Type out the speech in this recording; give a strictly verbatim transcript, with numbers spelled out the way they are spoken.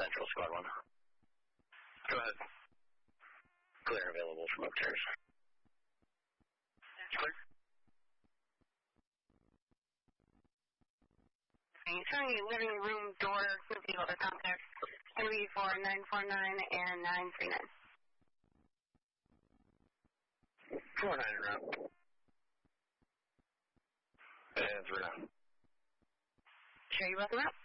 Central, Squad one. Go ahead. Clear available from upstairs. Clear. Showing you living room door, two people to contact, three four nine four nine and nine three nine. four nine and route. And three nine. Sure you welcome up.